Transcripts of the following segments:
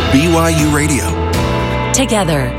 BYU Radio. Together.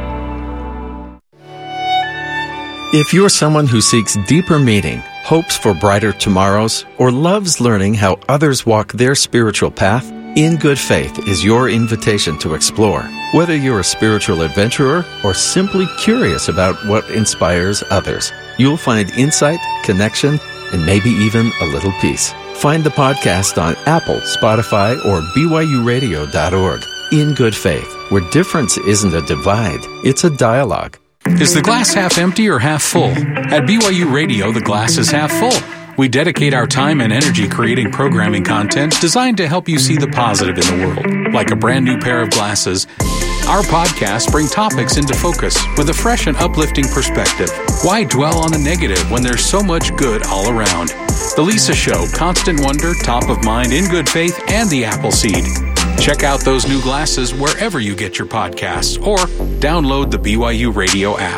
If you're someone who seeks deeper meaning, hopes for brighter tomorrows, or loves learning how others walk their spiritual path, In Good Faith is your invitation to explore. Whether you're a spiritual adventurer or simply curious about what inspires others, you'll find insight, connection, and maybe even a little peace. Find the podcast on Apple, Spotify, or BYURadio.org. In Good Faith, where difference isn't a divide, it's a dialogue. Is the glass half empty or half full? At BYU Radio, the glass is half full. We dedicate our time and energy creating programming content designed to help you see the positive in the world. Like a brand new pair of glasses, our podcasts bring topics into focus with a fresh and uplifting perspective. Why dwell on the negative when there's so much good all around? The Lisa Show, Constant Wonder, Top of Mind, In Good Faith, and The Appleseed. Check out those new glasses wherever you get your podcasts or download the BYU Radio app.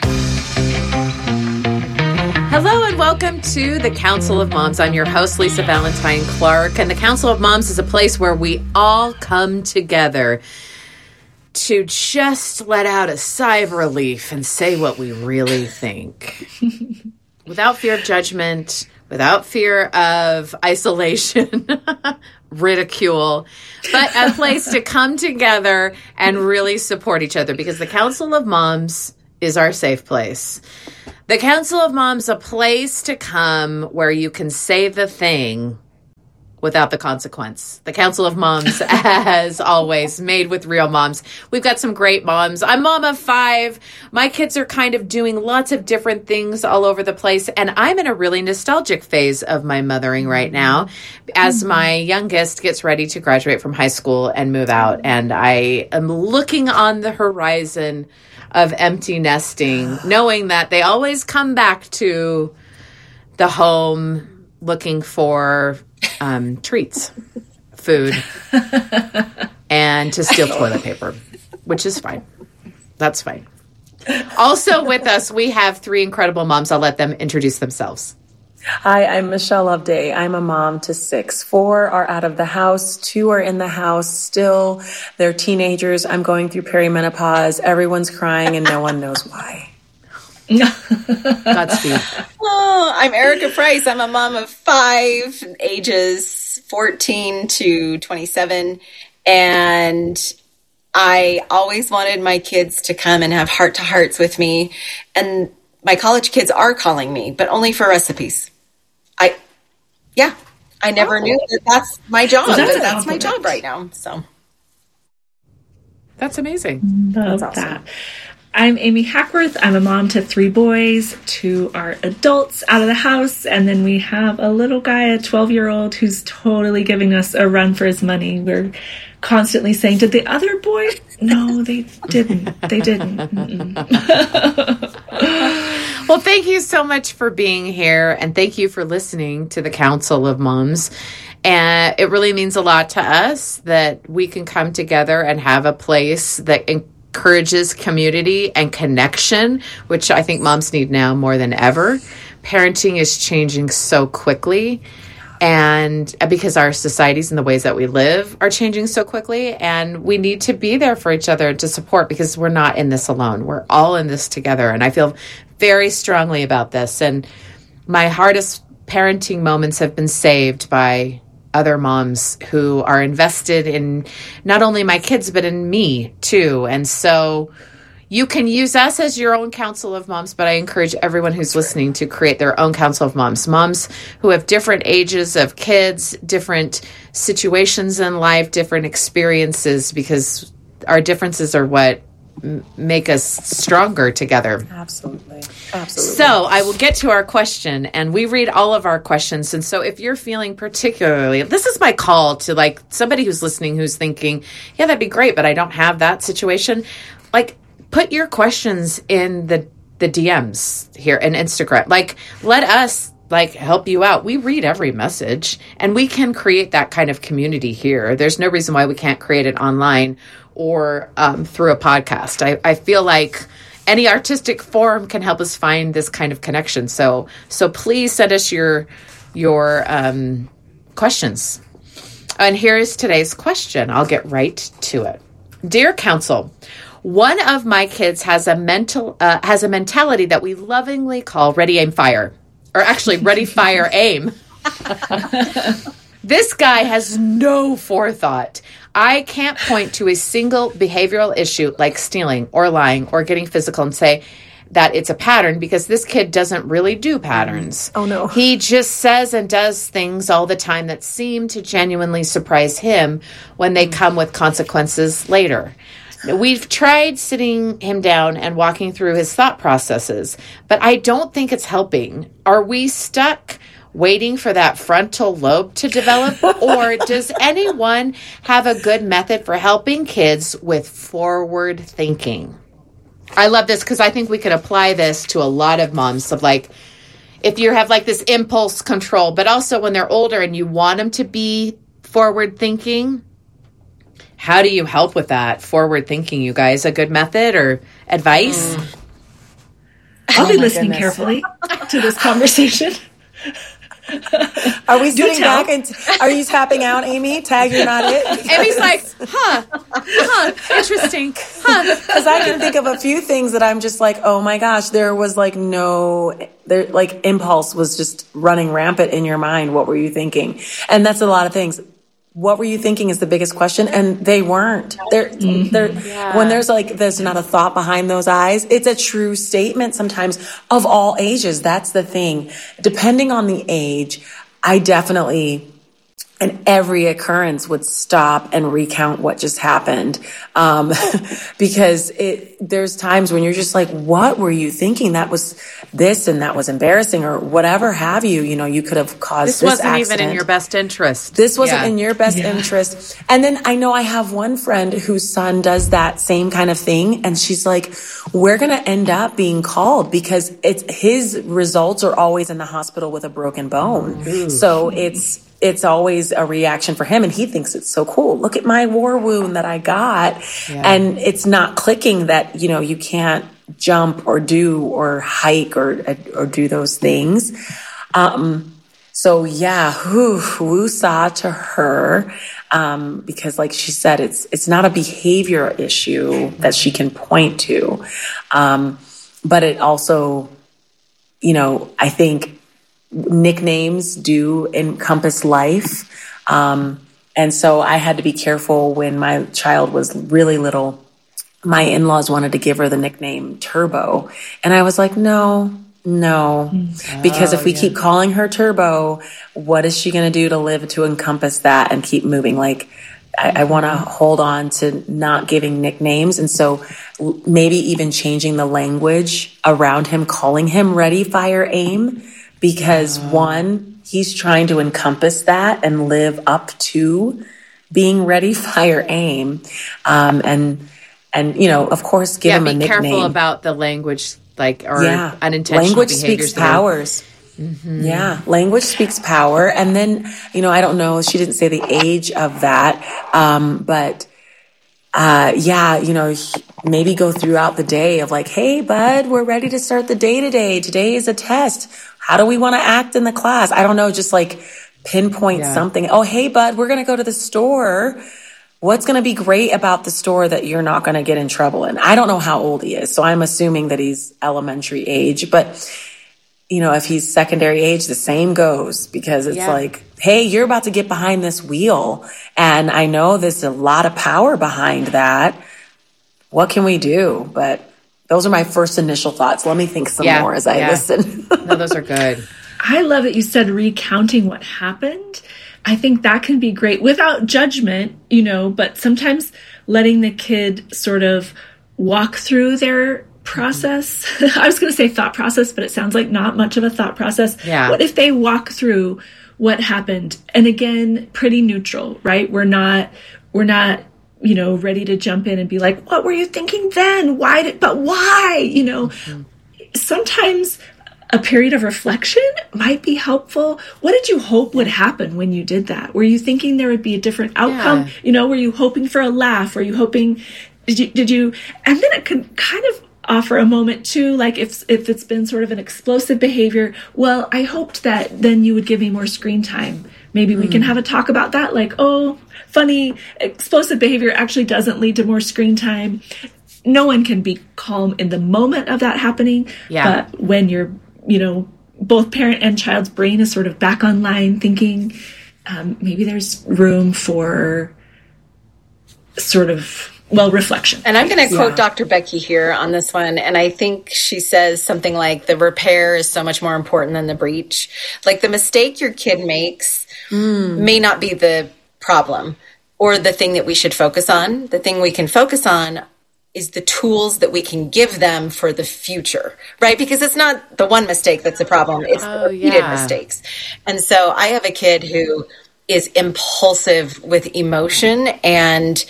Hello and welcome to the Council of Moms. I'm your host, Lisa Valentine Clark, and the Council of Moms is a place where we all come together to just let out a sigh of relief and say what we really think. Without fear of judgment, without fear of isolation, ridicule, but a place to come together and really support each other, because the Council of Moms is our safe place. The Council of Moms, a place to come where you can say the thing without the consequence. The Council of Moms, as always, made with real moms. We've got some great moms. I'm mom of 5. My kids are kind of doing lots of different things all over the place, and I'm in a really nostalgic phase of my mothering right now as my youngest gets ready to graduate from high school and move out, and I am looking on the horizon of empty nesting, knowing that they always come back to the home looking for treats, food, and to steal toilet paper, which is fine. That's fine. Also with us, we have 3 incredible moms. I'll let them introduce themselves. Hi, I'm Michelle Loveday. I'm a mom to 6. 4 are out of the house. 2 are in the house still. They're teenagers. I'm going through perimenopause. Everyone's crying and no one knows why. Godspeed. Oh, I'm Erica Price. I'm a mom of 5, ages 14 to 27. And I always wanted my kids to come and have heart-to-hearts with me. And my college kids are calling me, but only for recipes. I never knew that that's my job. So that's my job right now. So that's amazing. Love that's awesome. That. I'm Amy Hackworth. I'm a mom to 3 boys. 2 are adults out of the house. And then we have a little guy, a 12-year-old, who's totally giving us a run for his money. We're constantly saying, did the other boy? No, they didn't. They didn't. Well, thank you so much for being here, and thank you for listening to the Council of Moms. And it really means a lot to us that we can come together and have a place that encourages community and connection, which I think moms need now more than ever. Parenting is changing so quickly, and because our societies and the ways that we live are changing so quickly, and we need to be there for each other to support, because we're not in this alone. We're all in this together, and I feel very strongly about this. And my hardest parenting moments have been saved by other moms who are invested in not only my kids, but in me too. And so you can use us as your own Council of Moms, but I encourage everyone who's listening to create their own Council of Moms. Moms who have different ages of kids, different situations in life, different experiences, because our differences are what make us stronger together. Absolutely. So I will get to our question, and we read all of our questions. And so if you're feeling particularly, this is my call to like somebody who's listening, who's thinking, yeah, that'd be great, but I don't have that situation. Like, put your questions in the DMs here in Instagram. Like, let us help you out. We read every message, and we can create that kind of community here. There's no reason why we can't create it online or through a podcast. I feel like any artistic form can help us find this kind of connection. So please send us your questions. And here is today's question. I'll get right to it. Dear Counsel, one of my kids has a mentality that we lovingly call ready, aim, fire. Or actually, ready, fire, aim. This guy has no forethought. I can't point to a single behavioral issue like stealing or lying or getting physical and say that it's a pattern, because this kid doesn't really do patterns. Oh, no. He just says and does things all the time that seem to genuinely surprise him when they come with consequences later. We've tried sitting him down and walking through his thought processes, but I don't think it's helping. Are we stuck waiting for that frontal lobe to develop? Or does anyone have a good method for helping kids with forward thinking? I love this because I think we could apply this to a lot of moms of like, if you have like this impulse control, but also when they're older and you want them to be forward thinking, how do you help with that forward thinking, you guys? A good method or advice? I'll be listening carefully to this conversation. Are we sitting back and are you tapping out, Amy? Tag, you're not it? Amy's like, interesting, Because I can think of a few things that I'm just like, oh my gosh, there was like impulse was just running rampant in your mind. What were you thinking? And that's a lot of things. What were you thinking is the biggest question, and they weren't. When there's not a thought behind those eyes. It's a true statement sometimes of all ages. That's the thing. Depending on the age, I definitely, in every occurrence, would stop and recount what just happened. Because there's times when you're just like, what were you thinking? That was this and that was embarrassing or whatever have you. You know, you could have caused this wasn't accident. Even in your best interest. This wasn't in your best interest. And then I know I have one friend whose son does that same kind of thing. And she's like, we're going to end up being called because his results are always in the hospital with a broken bone. Ooh. So it's always a reaction for him. And he thinks it's so cool. Look at my war wound that I got. Yeah. And it's not clicking that, you know, you can't jump or do or hike or do those things. So yeah, woo-saw to her. Because like she said, it's not a behavior issue that she can point to. But it also, you know, I think nicknames do encompass life. And so I had to be careful when my child was really little. My in-laws wanted to give her the nickname Turbo. And I was like, no. Because if we keep calling her Turbo, what is she going to do to live to encompass that and keep moving? Like, I want to hold on to not giving nicknames. And so maybe even changing the language around him, calling him Ready, Fire, Aim. Because one, he's trying to encompass that and live up to being ready, fire, aim. And you know, of course, give him a nickname. Be careful about the language, unintentional language behaviors. Speaks powers. Mm-hmm. Yeah, language speaks power. And then, you know, I don't know, she didn't say the age of that. But you know, maybe go throughout the day of like, hey, bud, we're ready to start the day today. Today is a test. How do we want to act in the class? I don't know, just like pinpoint something. Oh, hey, bud, we're going to go to the store. What's going to be great about the store that you're not going to get in trouble in? I don't know how old he is, so I'm assuming that he's elementary age. But, you know, if he's secondary age, the same goes because it's like, hey, you're about to get behind this wheel. And I know there's a lot of power behind that. What can we do? But those are my first initial thoughts. Let me think some more as I listen. No, those are good. I love that you said recounting what happened. I think that can be great without judgment, you know, but sometimes letting the kid sort of walk through their process. I was going to say thought process, but it sounds like not much of a thought process. Yeah. What if they walk through what happened? And again, pretty neutral, right? We're not, you know, ready to jump in and be like, what were you thinking then? Why? You know, sometimes a period of reflection might be helpful. What did you hope would happen when you did that? Were you thinking there would be a different outcome? Yeah. You know, were you hoping for a laugh? Were you hoping, did you, and then it could kind of offer a moment too, like if it's been sort of an explosive behavior, well, I hoped that then you would give me more screen time, maybe we can have a talk about that. Like, oh, funny, explosive behavior actually doesn't lead to more screen time. No one can be calm in the moment of that happening. Yeah. But when you're, both parent and child's brain is sort of back online thinking, maybe there's room for sort of, reflection. And I'm going to quote Dr. Becky here on this one. And I think she says something like the repair is so much more important than the breach. Like the mistake your kid makes may not be the problem or the thing that we should focus on. The thing we can focus on is the tools that we can give them for the future, right? Because it's not the one mistake that's a problem. It's the repeated mistakes. And so I have a kid who is impulsive with emotion, and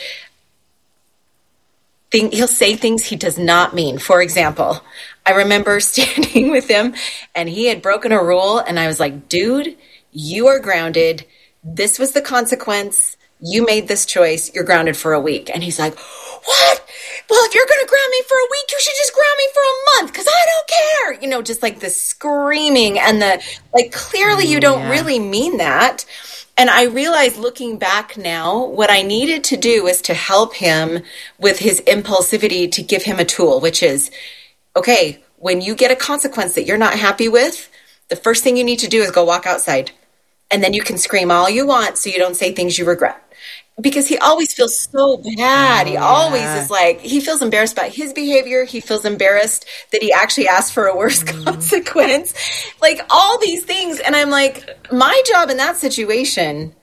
he'll say things he does not mean. For example, I remember standing with him and he had broken a rule, and I was like, dude, you are grounded. This was the consequence. You made this choice. You're grounded for a week. And he's like, what? Well, if you're going to ground me for a week, you should just ground me for a month because I don't care. Just like the screaming and the, like, clearly you don't really mean that. And I realized looking back now, what I needed to do was to help him with his impulsivity, to give him a tool, which is, okay, when you get a consequence that you're not happy with, the first thing you need to do is go walk outside. And then you can scream all you want so you don't say things you regret. Because he always feels so bad. He always is like, he feels embarrassed about his behavior. He feels embarrassed that he actually asked for a worse consequence. Like all these things. And I'm like, my job in that situation